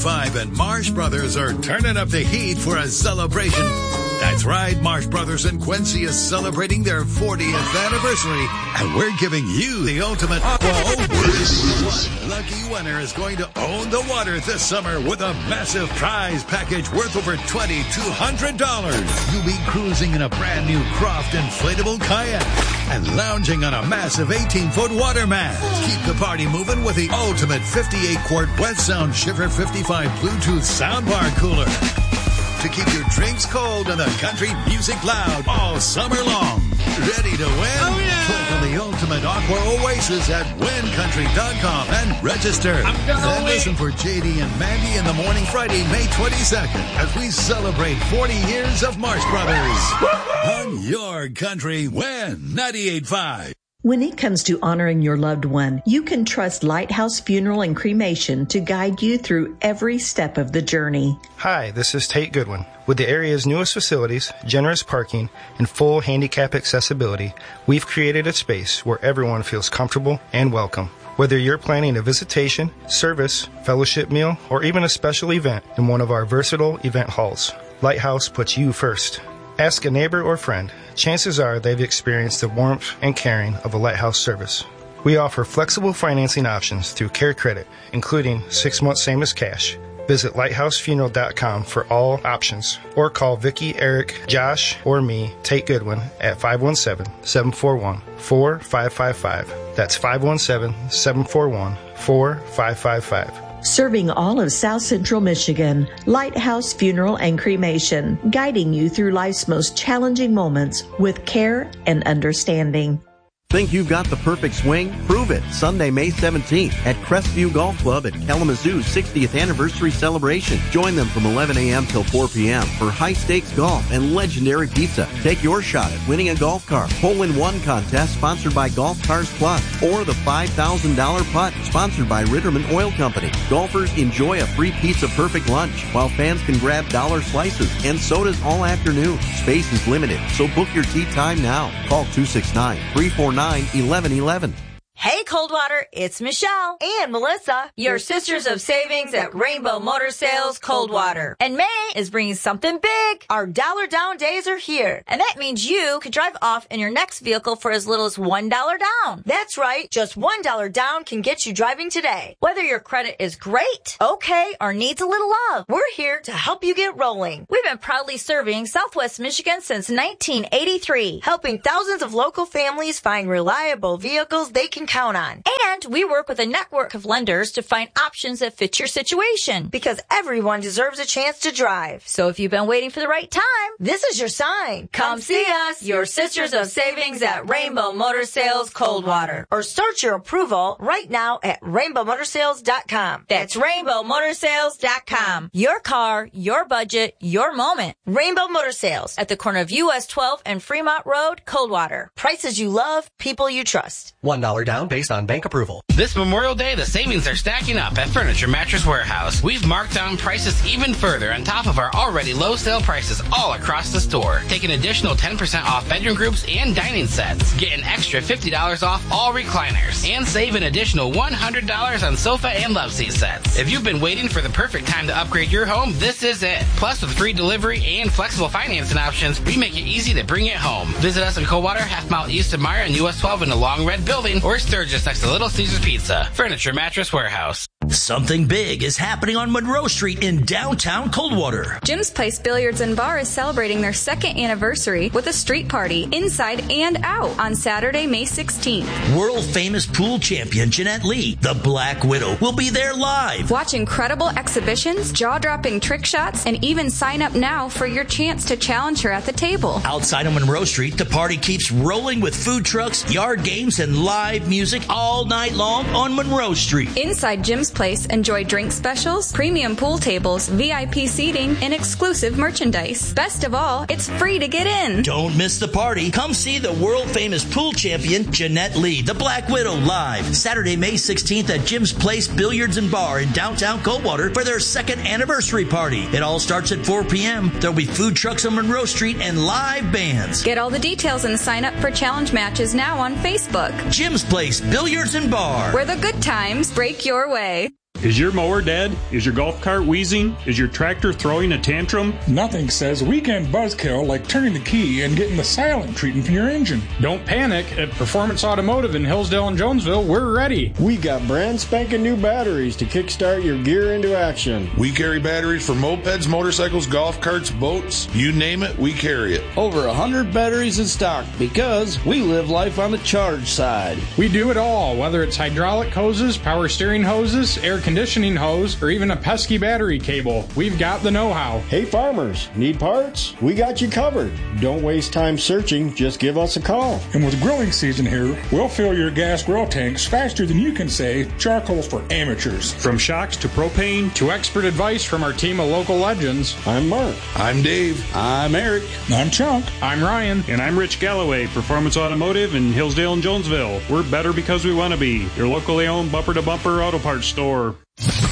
98.5 and Marsh Brothers are turning up the heat for a celebration. That's right, Marsh Brothers in Quincy is celebrating their 40th anniversary, and we're giving you the ultimate Aqua Oasis. One lucky winner is going to own the water this summer with a massive prize package worth over $2,200. You'll be cruising in a brand new Croft inflatable kayak and lounging on a massive 18-foot water mat. Keep the party moving with the ultimate 58-quart Wet Sound Shiver 55 Bluetooth soundbar cooler to keep your drinks cold and the country music loud all summer long. Ready to win? Oh, yeah. Click on the Ultimate Aqua Oasis at wincountry.com and register. Then listen for JD and Mandy in the morning Friday, May 22nd, as we celebrate 40 years of Marsh Brothers on your country Win 98.5. When it comes to honoring your loved one, you can trust Lighthouse Funeral and Cremation to guide you through every step of the journey. Hi, this is Tate Goodwin. With the area's newest facilities, generous parking, and full handicap accessibility, we've created a space where everyone feels comfortable and welcome. Whether you're planning a visitation, service, fellowship meal, or even a special event in one of our versatile event halls, Lighthouse puts you first. Ask a neighbor or friend. Chances are they've experienced the warmth and caring of a Lighthouse service. We offer flexible financing options through Care Credit, including 6 months same as cash. Visit lighthousefuneral.com for all options, or call Vicki, Eric, Josh, or me, Tate Goodwin, at 517-741-4555. That's 517-741-4555. Serving all of South Central Michigan, Lighthouse Funeral and Cremation, guiding you through life's most challenging moments with care and understanding. Think you've got the perfect swing? Prove it Sunday, May 17th at Crestview Golf Club at Kalamazoo's 60th anniversary celebration. Join them from 11 a.m. till 4 p.m. for high-stakes golf and legendary pizza. Take your shot at winning a golf cart. Hole-in-one contest sponsored by Golf Cars Plus, or the $5,000 putt sponsored by Ritterman Oil Company. Golfers enjoy a free Pizza Perfect lunch, while fans can grab dollar slices and sodas all afternoon. Space is limited, so book your tee time now. Call 269-349-1111. Hey, Coldwater, it's Michelle and Melissa, your sisters of savings at Rainbow Motor Sales Coldwater. And May is bringing something big. Our dollar down days are here. And that means you could drive off in your next vehicle for as little as $1 down. That's right. Just $1 down can get you driving today. Whether your credit is great, okay, or needs a little love, we're here to help you get rolling. We've been proudly serving Southwest Michigan since 1983, helping thousands of local families find reliable vehicles they can count on. And we work with a network of lenders to find options that fit your situation, because everyone deserves a chance to drive. So if you've been waiting for the right time, this is your sign. Come see us, your sisters of savings at Rainbow Motor Sales Coldwater, or start your approval right now at rainbowmotorsales.com. That's rainbowmotorsales.com. Your car, your budget, your moment. Rainbow Motor Sales at the corner of US 12 and Fremont Road, Coldwater. Prices you love, people you trust. $1 down based on bank approval. This Memorial Day, the savings are stacking up at Furniture Mattress Warehouse. We've marked down prices even further on top of our already low sale prices all across the store. Take an additional 10% off bedroom groups and dining sets. Get an extra $50 off all recliners. And save an additional $100 on sofa and love seat sets. If you've been waiting for the perfect time to upgrade your home, this is it. Plus, with free delivery and flexible financing options, we make it easy to bring it home. Visit us in Coldwater, half mile east of Meyer and US 12 in the Long Red Building, or Sturgis next to Little Caesars Pizza. Furniture Mattress Warehouse. Something big is happening on Monroe Street in downtown Coldwater. Jim's Place Billiards and Bar is celebrating their 2nd anniversary with a street party inside and out on Saturday, May 16th. World-famous pool champion Jeanette Lee, the Black Widow, will be there live. Watch incredible exhibitions, jaw-dropping trick shots, and even sign up now for your chance to challenge her at the table. Outside on Monroe Street, the party keeps rolling with food trucks, yard games, and live music all night long on Monroe Street. Inside Jim's Place, enjoy drink specials, premium pool tables, VIP seating, and exclusive merchandise. Best of all, it's free to get in. Don't miss the party. Come see the world-famous pool champion, Jeanette Lee, the Black Widow, live Saturday, May 16th at Jim's Place Billiards and Bar in downtown Coldwater for their 2nd anniversary party. It all starts at 4 p.m. There'll be food trucks on Monroe Street and live bands. Get all the details and sign up for challenge matches now on Facebook. Jim's Place Billiards and Bar, where the good times break your way. Is your mower dead? Is your golf cart wheezing? Is your tractor throwing a tantrum? Nothing says weekend buzzkill like turning the key and getting the silent treatment for your engine. Don't panic. At Performance Automotive in Hillsdale and Jonesville, we're ready. We got brand spanking new batteries to kickstart your gear into action. We carry batteries for mopeds, motorcycles, golf carts, boats. You name it, we carry it. Over 100 batteries in stock because we live life on the charge side. We do it all, whether it's hydraulic hoses, power steering hoses, air conditioning hose, or even a pesky battery cable. We've got the know-how. Hey farmers, need parts? We got you covered. Don't waste time searching, just give us a call. And with grilling season here, we'll fill your gas grill tanks faster than you can say charcoal's for amateurs. From shocks to propane to expert advice from our team of local legends. I'm Mark. I'm Dave. I'm Eric. I'm Chunk. I'm Ryan. And I'm Rich Galloway, Performance Automotive in Hillsdale and Jonesville. We're better because we want to be. Your locally owned bumper-to-bumper auto parts store.